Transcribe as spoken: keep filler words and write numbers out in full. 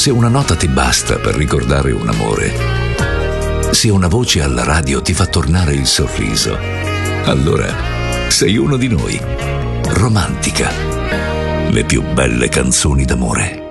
se una nota ti basta per ricordare un amore, se una voce alla radio ti fa tornare il sorriso, allora sei uno di noi. Romantica. Le più belle canzoni d'amore.